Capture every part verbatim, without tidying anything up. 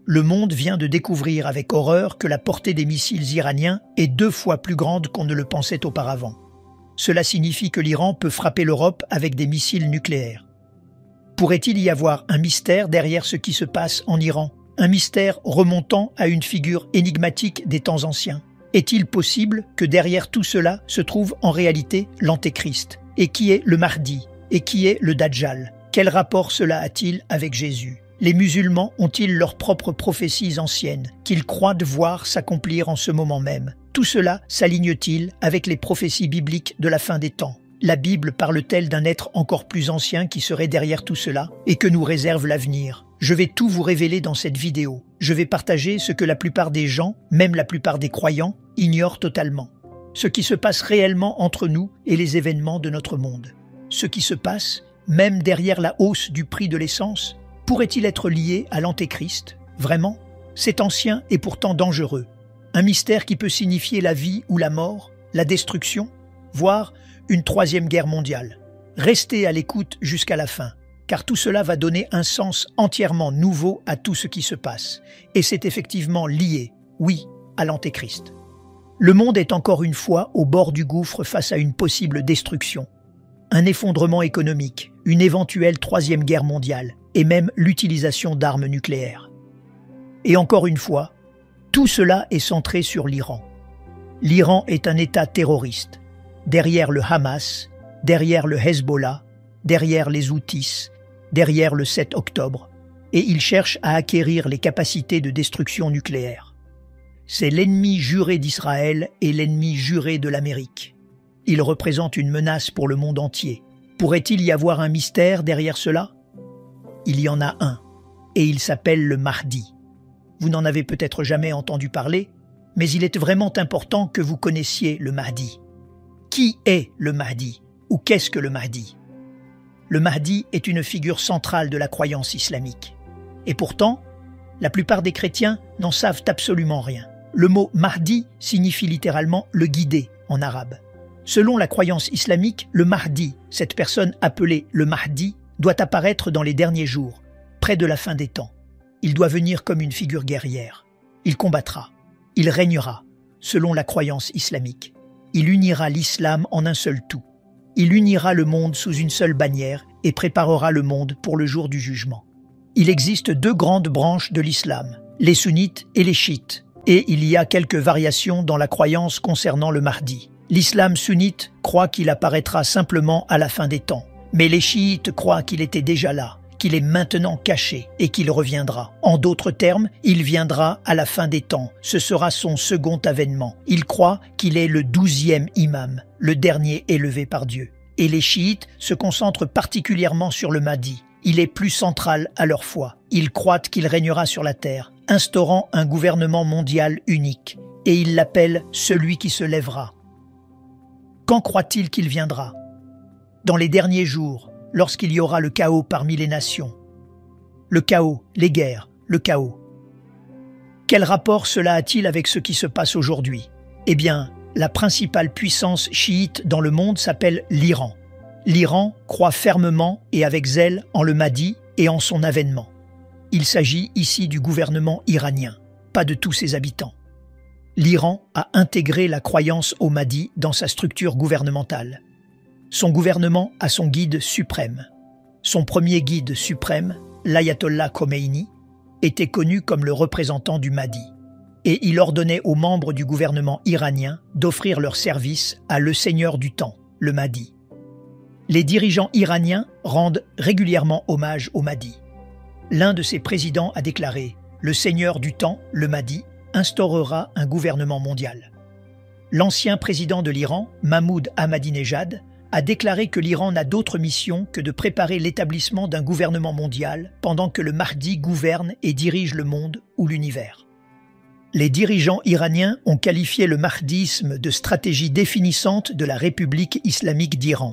Le monde vient de découvrir avec horreur que la portée des missiles iraniens est deux fois plus grande qu'on ne le pensait auparavant. Cela signifie que l'Iran peut frapper l'Europe avec des missiles nucléaires. Pourrait-il y avoir un mystère derrière ce qui se passe en Iran? Un mystère remontant à une figure énigmatique des temps anciens? Est-il possible que derrière tout cela se trouve en réalité l'Antéchrist? Et qui est le Mahdi? Et qui est le Dajjal? Quel rapport cela a-t-il avec Jésus? Les musulmans ont-ils leurs propres prophéties anciennes, qu'ils croient devoir s'accomplir en ce moment même? Tout cela s'aligne-t-il avec les prophéties bibliques de la fin des temps? La Bible parle-t-elle d'un être encore plus ancien qui serait derrière tout cela et que nous réserve l'avenir? Je vais tout vous révéler dans cette vidéo. Je vais partager ce que la plupart des gens, même la plupart des croyants, ignorent totalement. Ce qui se passe réellement entre nous et les événements de notre monde. Ce qui se passe, même derrière la hausse du prix de l'essence, pourrait-il être lié à l'Antéchrist? Vraiment? C'est ancien et pourtant dangereux. Un mystère qui peut signifier la vie ou la mort, la destruction, voire une troisième guerre mondiale. Restez à l'écoute jusqu'à la fin, car tout cela va donner un sens entièrement nouveau à tout ce qui se passe. Et c'est effectivement lié, oui, à l'Antéchrist. Le monde est encore une fois au bord du gouffre face à une possible destruction. Un effondrement économique, une éventuelle troisième guerre mondiale, et même l'utilisation d'armes nucléaires. Et encore une fois, tout cela est centré sur l'Iran. L'Iran est un État terroriste. Derrière le Hamas, derrière le Hezbollah, derrière les Houthis, derrière le sept octobre, et il cherche à acquérir les capacités de destruction nucléaire. C'est l'ennemi juré d'Israël et l'ennemi juré de l'Amérique. Il représente une menace pour le monde entier. Pourrait-il y avoir un mystère derrière cela? Il y en a un, et il s'appelle le Mahdi. Vous n'en avez peut-être jamais entendu parler, mais il est vraiment important que vous connaissiez le Mahdi. Qui est le Mahdi? Ou qu'est-ce que le Mahdi? Le Mahdi est une figure centrale de la croyance islamique. Et pourtant, la plupart des chrétiens n'en savent absolument rien. Le mot Mahdi signifie littéralement « le guidé » en arabe. Selon la croyance islamique, le Mahdi, cette personne appelée le Mahdi, doit apparaître dans les derniers jours, près de la fin des temps. Il doit venir comme une figure guerrière. Il combattra. Il régnera, selon la croyance islamique. Il unira l'islam en un seul tout. Il unira le monde sous une seule bannière et préparera le monde pour le jour du jugement. Il existe deux grandes branches de l'islam, les sunnites et les chiites, et il y a quelques variations dans la croyance concernant le Mahdi. L'islam sunnite croit qu'il apparaîtra simplement à la fin des temps, mais les chiites croient qu'il était déjà là, qu'il est maintenant caché et qu'il reviendra. En d'autres termes, il viendra à la fin des temps. Ce sera son second avènement. Ils croient qu'il est le douzième imam, le dernier élevé par Dieu. Et les chiites se concentrent particulièrement sur le Mahdi. Il est plus central à leur foi. Ils croient qu'il régnera sur la terre, instaurant un gouvernement mondial unique. Et ils l'appellent « celui qui se lèvera ». Quand croit-il qu'il viendra? Dans les derniers jours, lorsqu'il y aura le chaos parmi les nations. Le chaos, les guerres, le chaos. Quel rapport cela a-t-il avec ce qui se passe aujourd'hui? Eh bien, la principale puissance chiite dans le monde s'appelle l'Iran. L'Iran croit fermement et avec zèle en le Mahdi et en son avènement. Il s'agit ici du gouvernement iranien, pas de tous ses habitants. L'Iran a intégré la croyance au Mahdi dans sa structure gouvernementale. Son gouvernement a son guide suprême. Son premier guide suprême, l'ayatollah Khomeini, était connu comme le représentant du Mahdi. Et il ordonnait aux membres du gouvernement iranien d'offrir leur service à le Seigneur du temps, le Mahdi. Les dirigeants iraniens rendent régulièrement hommage au Mahdi. L'un de ses présidents a déclaré « Le Seigneur du temps, le Mahdi, instaurera un gouvernement mondial ». L'ancien président de l'Iran, Mahmoud Ahmadinejad, a déclaré que l'Iran n'a d'autre mission que de préparer l'établissement d'un gouvernement mondial pendant que le Mahdi gouverne et dirige le monde ou l'univers. Les dirigeants iraniens ont qualifié le mahdisme de stratégie définissante de la République islamique d'Iran.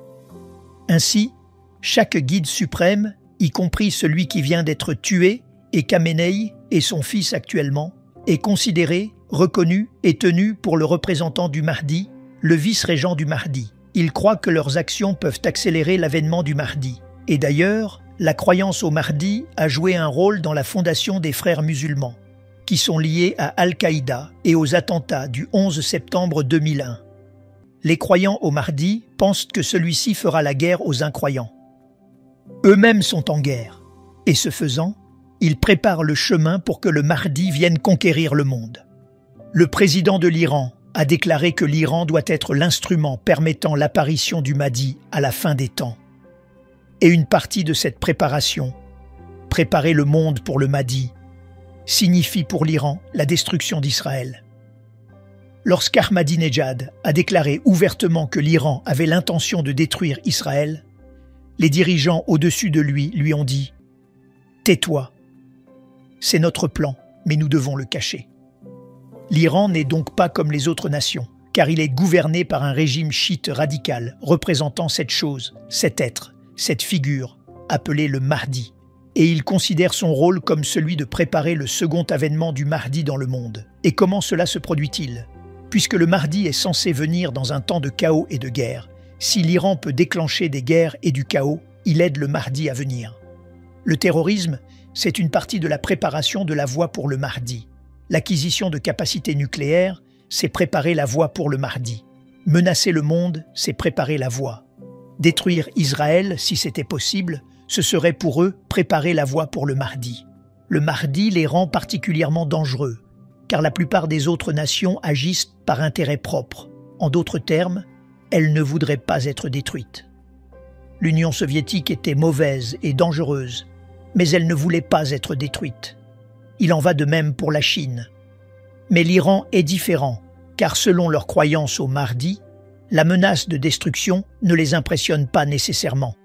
Ainsi, chaque guide suprême, y compris celui qui vient d'être tué, et Khamenei et son fils actuellement, est considéré, reconnu et tenu pour le représentant du Mahdi, le vice-régent du Mahdi. Ils croient que leurs actions peuvent accélérer l'avènement du Mahdi. Et d'ailleurs, la croyance au Mahdi a joué un rôle dans la fondation des Frères musulmans, qui sont liés à Al-Qaïda et aux attentats du onze septembre deux mille un. Les croyants au Mahdi pensent que celui-ci fera la guerre aux incroyants. Eux-mêmes sont en guerre, et ce faisant, ils préparent le chemin pour que le Mahdi vienne conquérir le monde. Le président de l'Iran a déclaré que l'Iran doit être l'instrument permettant l'apparition du Mahdi à la fin des temps. Et une partie de cette préparation, préparer le monde pour le Mahdi, signifie pour l'Iran la destruction d'Israël. Lorsqu'Ahmadinejad a déclaré ouvertement que l'Iran avait l'intention de détruire Israël, les dirigeants au-dessus de lui lui ont dit « Tais-toi, c'est notre plan, mais nous devons le cacher ». L'Iran n'est donc pas comme les autres nations, car il est gouverné par un régime chiite radical représentant cette chose, cet être, cette figure, appelée le Mahdi, et il considère son rôle comme celui de préparer le second avènement du Mahdi dans le monde. Et comment cela se produit-il? Puisque le Mahdi est censé venir dans un temps de chaos et de guerre, si l'Iran peut déclencher des guerres et du chaos, il aide le Mahdi à venir. Le terrorisme, c'est une partie de la préparation de la voie pour le Mahdi. L'acquisition de capacités nucléaires, c'est préparer la voie pour le Mahdi. Menacer le monde, c'est préparer la voie. Détruire Israël, si c'était possible, ce serait pour eux préparer la voie pour le Mahdi. Le Mahdi les rend particulièrement dangereux, car la plupart des autres nations agissent par intérêt propre. En d'autres termes, elles ne voudraient pas être détruites. L'Union soviétique était mauvaise et dangereuse, mais elle ne voulait pas être détruite. Il en va de même pour la Chine. Mais l'Iran est différent, car selon leur croyance au Mahdi, la menace de destruction ne les impressionne pas nécessairement.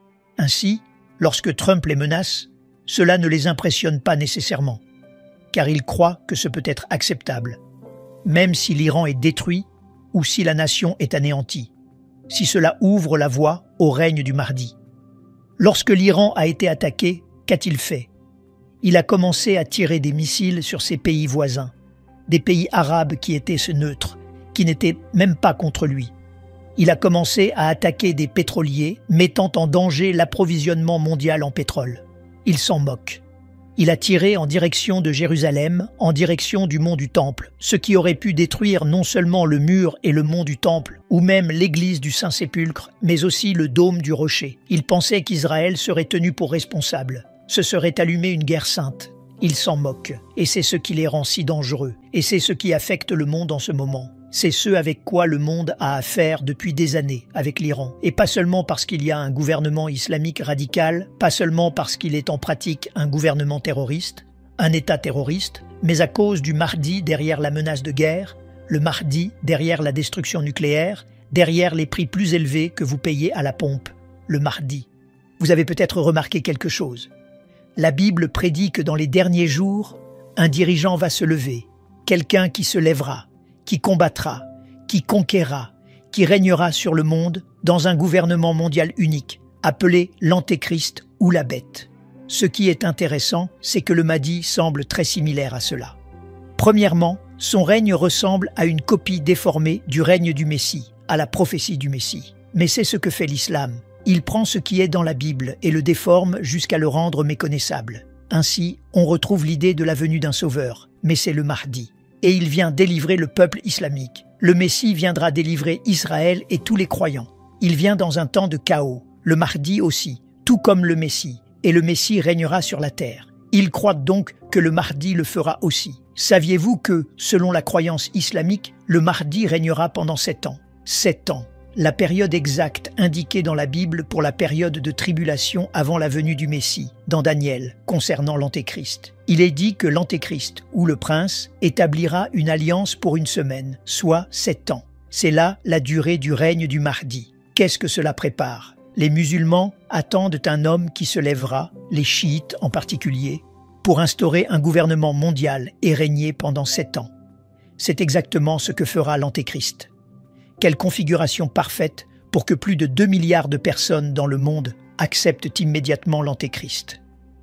Ainsi, lorsque Trump les menace, cela ne les impressionne pas nécessairement, car ils croient que ce peut être acceptable, même si l'Iran est détruit ou si la nation est anéantie, si cela ouvre la voie au règne du Mahdi. Lorsque l'Iran a été attaqué, qu'a-t-il fait? Il a commencé à tirer des missiles sur ses pays voisins, des pays arabes qui étaient neutres, qui n'étaient même pas contre lui. Il a commencé à attaquer des pétroliers, mettant en danger l'approvisionnement mondial en pétrole. Il s'en moque. Il a tiré en direction de Jérusalem, en direction du mont du Temple, ce qui aurait pu détruire non seulement le mur et le mont du Temple, ou même l'église du Saint-Sépulcre, mais aussi le dôme du rocher. Il pensait qu'Israël serait tenu pour responsable. Ce serait allumé une guerre sainte. Ils s'en moquent, et c'est ce qui les rend si dangereux, et c'est ce qui affecte le monde en ce moment. C'est ce avec quoi le monde a affaire depuis des années avec l'Iran, et pas seulement parce qu'il y a un gouvernement islamique radical, pas seulement parce qu'il est en pratique un gouvernement terroriste, un État terroriste, mais à cause du Mahdi derrière la menace de guerre, le Mahdi derrière la destruction nucléaire, derrière les prix plus élevés que vous payez à la pompe, le Mahdi. Vous avez peut-être remarqué quelque chose. La Bible prédit que dans les derniers jours, un dirigeant va se lever, quelqu'un qui se lèvera, qui combattra, qui conquérera, qui régnera sur le monde dans un gouvernement mondial unique, appelé l'Antéchrist ou la Bête. Ce qui est intéressant, c'est que le Mahdi semble très similaire à cela. Premièrement, son règne ressemble à une copie déformée du règne du Messie, à la prophétie du Messie. Mais c'est ce que fait l'islam. Il prend ce qui est dans la Bible et le déforme jusqu'à le rendre méconnaissable. Ainsi, on retrouve l'idée de la venue d'un sauveur, mais c'est le Mahdi. Et il vient délivrer le peuple islamique. Le Messie viendra délivrer Israël et tous les croyants. Il vient dans un temps de chaos, le Mahdi aussi, tout comme le Messie, et le Messie régnera sur la terre. Ils croient donc que le Mahdi le fera aussi. Saviez-vous que, selon la croyance islamique, le Mahdi régnera pendant sept ans? Sept ans. La période exacte indiquée dans la Bible pour la période de tribulation avant la venue du Messie, dans Daniel, concernant l'Antéchrist. Il est dit que l'Antéchrist, ou le prince, établira une alliance pour une semaine, soit sept ans. C'est là la durée du règne du Mahdi. Qu'est-ce que cela prépare? Les musulmans attendent un homme qui se lèvera, les chiites en particulier, pour instaurer un gouvernement mondial et régner pendant sept ans. C'est exactement ce que fera l'Antéchrist. Quelle configuration parfaite pour que plus de deux milliards de personnes dans le monde acceptent immédiatement l'Antéchrist.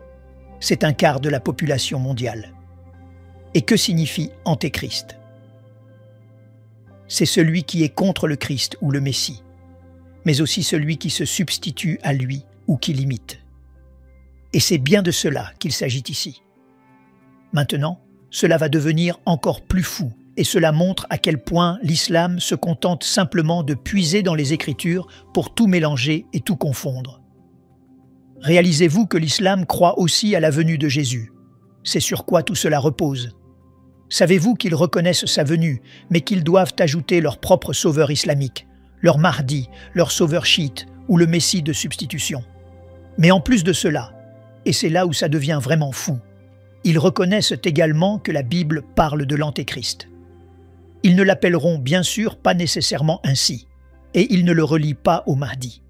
C'est un quart de la population mondiale. Et que signifie Antéchrist? C'est celui qui est contre le Christ ou le Messie, mais aussi celui qui se substitue à lui ou qui l'imite. Et c'est bien de cela qu'il s'agit ici. Maintenant, cela va devenir encore plus fou, et cela montre à quel point l'islam se contente simplement de puiser dans les Écritures pour tout mélanger et tout confondre. Réalisez-vous que l'islam croit aussi à la venue de Jésus. C'est sur quoi tout cela repose. Savez-vous qu'ils reconnaissent sa venue, mais qu'ils doivent ajouter leur propre sauveur islamique, leur Mahdi, leur sauveur chiite ou le Messie de substitution. Mais en plus de cela, et c'est là où ça devient vraiment fou, ils reconnaissent également que la Bible parle de l'Antéchrist. Ils ne l'appelleront bien sûr pas nécessairement ainsi, et ils ne le relient pas au Mahdi.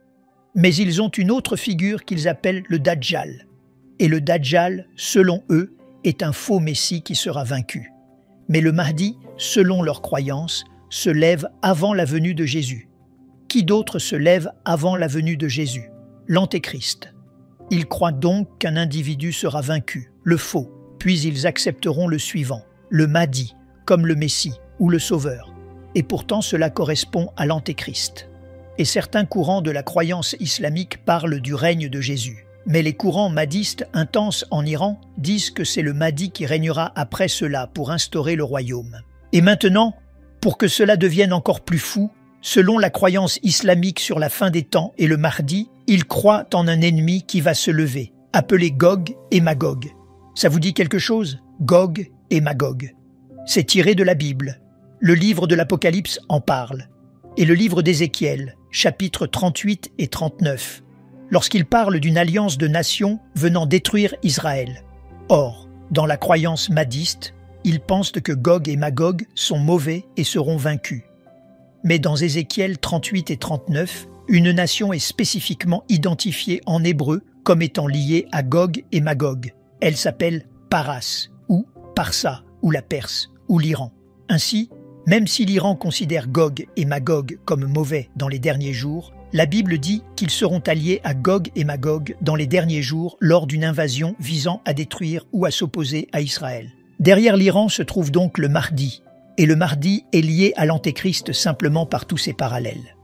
Mais ils ont une autre figure qu'ils appellent le Dajjal. Et le Dajjal, selon eux, est un faux Messie qui sera vaincu. Mais le Mahdi, selon leur croyance, se lève avant la venue de Jésus. Qui d'autre se lève avant la venue de Jésus? L'Antéchrist. Ils croient donc qu'un individu sera vaincu, le faux, puis ils accepteront le suivant, le Mahdi, comme le Messie ou le Sauveur. Et pourtant cela correspond à l'Antéchrist. Et certains courants de la croyance islamique parlent du règne de Jésus. Mais les courants mahdistes intenses en Iran disent que c'est le Mahdi qui régnera après cela pour instaurer le royaume. Et maintenant, pour que cela devienne encore plus fou, selon la croyance islamique sur la fin des temps et le Mahdi, ils croient en un ennemi qui va se lever, appelé Gog et Magog. Ça vous dit quelque chose? Gog et Magog. C'est tiré de la Bible. Le livre de l'Apocalypse en parle. Et le livre d'Ézéchiel, chapitres trente-huit et trente-neuf, lorsqu'il parle d'une alliance de nations venant détruire Israël. Or, dans la croyance mahdiste, ils pensent que Gog et Magog sont mauvais et seront vaincus. Mais dans Ézéchiel trente-huit et trente-neuf, une nation est spécifiquement identifiée en hébreu comme étant liée à Gog et Magog. Elle s'appelle Paras, ou Parsa, ou la Perse, ou l'Iran. Ainsi, même si l'Iran considère Gog et Magog comme mauvais dans les derniers jours, la Bible dit qu'ils seront alliés à Gog et Magog dans les derniers jours lors d'une invasion visant à détruire ou à s'opposer à Israël. Derrière l'Iran se trouve donc le Mahdi, et le Mahdi est lié à l'Antéchrist simplement par tous ses parallèles.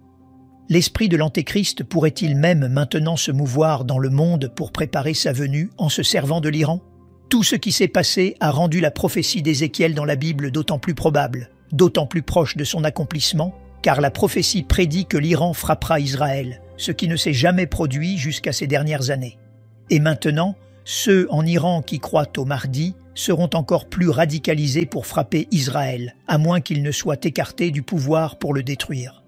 L'esprit de l'Antéchrist pourrait-il même maintenant se mouvoir dans le monde pour préparer sa venue en se servant de l'Iran? Tout ce qui s'est passé a rendu la prophétie d'Ézéchiel dans la Bible d'autant plus probable, d'autant plus proche de son accomplissement, car la prophétie prédit que l'Iran frappera Israël, ce qui ne s'est jamais produit jusqu'à ces dernières années. Et maintenant, ceux en Iran qui croient au Mahdi seront encore plus radicalisés pour frapper Israël, à moins qu'ils ne soient écartés du pouvoir pour le détruire.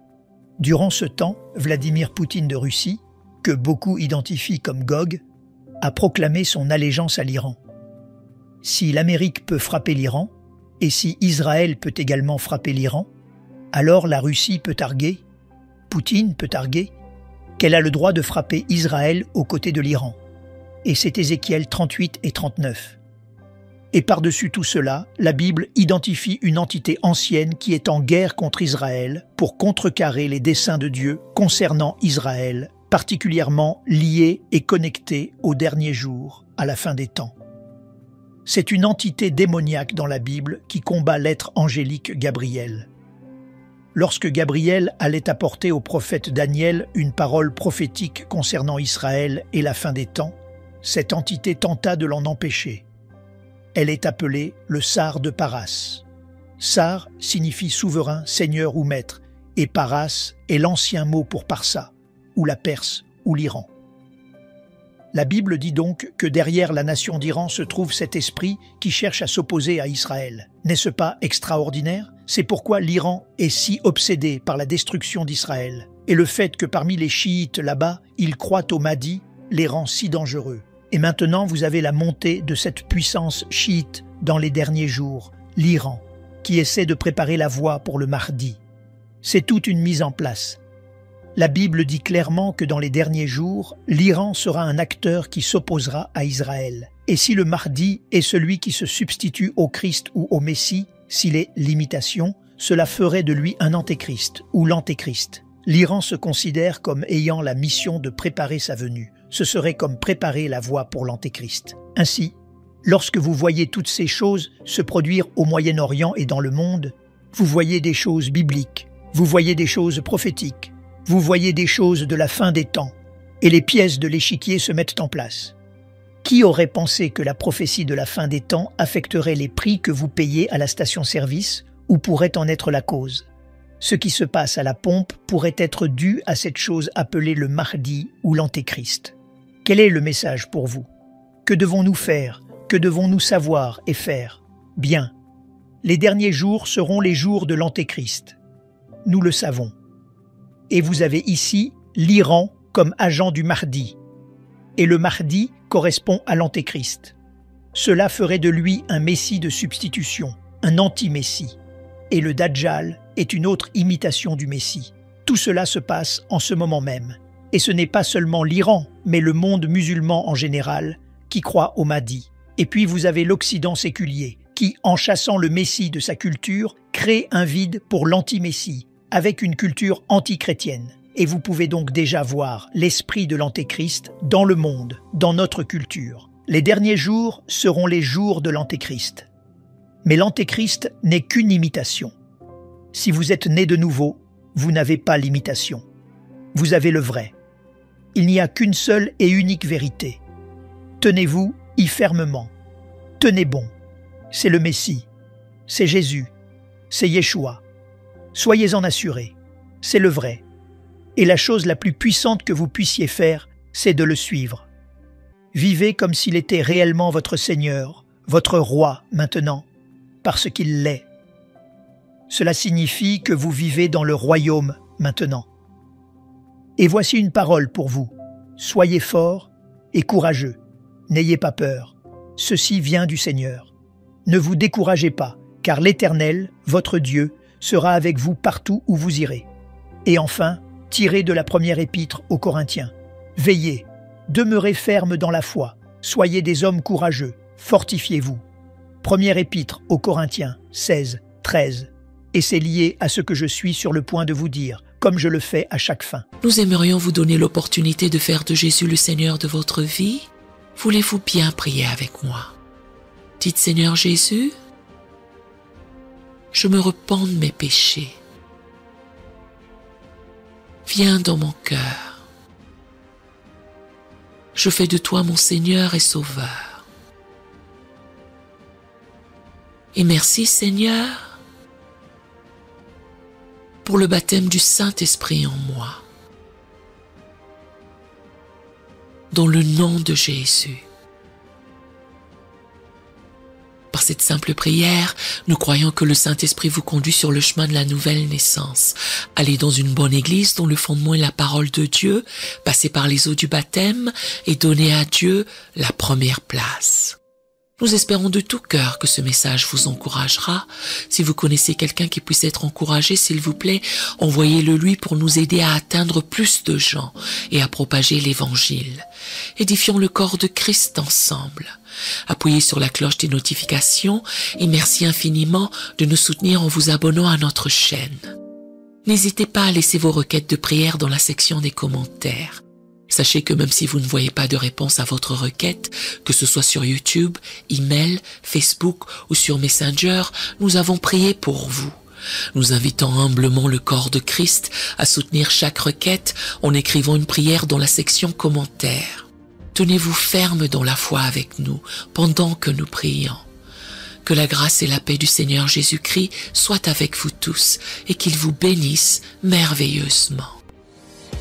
Durant ce temps, Vladimir Poutine de Russie, que beaucoup identifient comme Gog, a proclamé son allégeance à l'Iran. Si l'Amérique peut frapper l'Iran, et si Israël peut également frapper l'Iran, alors la Russie peut arguer, Poutine peut arguer, qu'elle a le droit de frapper Israël aux côtés de l'Iran. Et c'est Ézéchiel trente-huit et trente-neuf. Et par-dessus tout cela, la Bible identifie une entité ancienne qui est en guerre contre Israël pour contrecarrer les desseins de Dieu concernant Israël, particulièrement liée et connectée au dernier jour, à la fin des temps. C'est une entité démoniaque dans la Bible qui combat l'être angélique Gabriel. Lorsque Gabriel allait apporter au prophète Daniel une parole prophétique concernant Israël et la fin des temps, cette entité tenta de l'en empêcher. Elle est appelée le Sar de Paras. Sar signifie souverain, seigneur ou maître, et Paras est l'ancien mot pour Parsa, ou la Perse, ou l'Iran. La Bible dit donc que derrière la nation d'Iran se trouve cet esprit qui cherche à s'opposer à Israël. N'est-ce pas extraordinaire? C'est pourquoi l'Iran est si obsédé par la destruction d'Israël. Et le fait que parmi les chiites là-bas, ils croient au Mahdi, les rend si dangereux. Et maintenant, vous avez la montée de cette puissance chiite dans les derniers jours, l'Iran, qui essaie de préparer la voie pour le Mahdi. C'est toute une mise en place. La Bible dit clairement que dans les derniers jours, l'Iran sera un acteur qui s'opposera à Israël. Et si le Mahdi est celui qui se substitue au Christ ou au Messie, s'il est l'imitation, cela ferait de lui un antéchrist ou l'antéchrist. L'Iran se considère comme ayant la mission de préparer sa venue. Ce serait comme préparer la voie pour l'antéchrist. Ainsi, lorsque vous voyez toutes ces choses se produire au Moyen-Orient et dans le monde, vous voyez des choses bibliques, vous voyez des choses prophétiques, vous voyez des choses de la fin des temps. et les pièces de l'échiquier se mettent en place. Qui aurait pensé que la prophétie de la fin des temps affecterait les prix que vous payez à la station-service ou pourrait en être la cause? Ce qui se passe à la pompe pourrait être dû à cette chose appelée le Mahdi ou l'Antéchrist. Quel est le message pour vous? Que devons-nous faire? Que devons-nous savoir et faire? Bien. Les derniers jours seront les jours de l'Antéchrist. Nous le savons. Et vous avez ici l'Iran comme agent du Mahdi. Et le Mahdi correspond à l'Antéchrist. Cela ferait de lui un messie de substitution, un anti-messie. Et le Dajjal est une autre imitation du messie. Tout cela se passe en ce moment même. Et ce n'est pas seulement l'Iran, mais le monde musulman en général, qui croit au Mahdi. Et puis vous avez l'Occident séculier, qui, en chassant le messie de sa culture, crée un vide pour l'anti-messie, avec une culture anti-chrétienne. Et vous pouvez donc déjà voir l'esprit de l'Antéchrist dans le monde, dans notre culture. Les derniers jours seront les jours de l'Antéchrist. Mais l'Antéchrist n'est qu'une imitation. Si vous êtes né de nouveau, vous n'avez pas l'imitation. Vous avez le vrai. Il n'y a qu'une seule et unique vérité. Tenez-vous y fermement. Tenez bon. C'est le Messie. C'est Jésus. C'est Yeshua. Soyez-en assurés. C'est le vrai. Et la chose la plus puissante que vous puissiez faire, c'est de le suivre. Vivez comme s'il était réellement votre Seigneur, votre Roi maintenant, parce qu'il l'est. Cela signifie que vous vivez dans le royaume maintenant. Et voici une parole pour vous. Soyez forts et courageux. N'ayez pas peur. Ceci vient du Seigneur. Ne vous découragez pas, car l'Éternel, votre Dieu, sera avec vous partout où vous irez. Et enfin, tirez de la première épître aux Corinthiens. Veillez, demeurez fermes dans la foi, soyez des hommes courageux, fortifiez-vous. Première épître aux Corinthiens seize, treize. Et c'est lié à ce que je suis sur le point de vous dire, comme je le fais à chaque fin. Nous aimerions vous donner l'opportunité de faire de Jésus le Seigneur de votre vie. Voulez-vous bien prier avec moi? Dites, Seigneur Jésus, je me repens de mes péchés. Viens dans mon cœur. Je fais de toi mon Seigneur et Sauveur. Et merci, Seigneur, pour le baptême du Saint-Esprit en moi. Dans le nom de Jésus. Par cette simple prière, nous croyons que le Saint-Esprit vous conduit sur le chemin de la nouvelle naissance. Allez dans une bonne église dont le fondement est la parole de Dieu, passez par les eaux du baptême et donnez à Dieu la première place. Nous espérons de tout cœur que ce message vous encouragera. Si vous connaissez quelqu'un qui puisse être encouragé, s'il vous plaît, envoyez-le lui pour nous aider à atteindre plus de gens et à propager l'Évangile. Édifions le corps de Christ ensemble. Appuyez sur la cloche des notifications et merci infiniment de nous soutenir en vous abonnant à notre chaîne. N'hésitez pas à laisser vos requêtes de prière dans la section des commentaires. Sachez que même si vous ne voyez pas de réponse à votre requête, que ce soit sur YouTube, email, Facebook ou sur Messenger, nous avons prié pour vous. Nous invitons humblement le corps de Christ à soutenir chaque requête en écrivant une prière dans la section commentaires. Tenez-vous ferme dans la foi avec nous pendant que nous prions. Que la grâce et la paix du Seigneur Jésus-Christ soient avec vous tous et qu'il vous bénisse merveilleusement.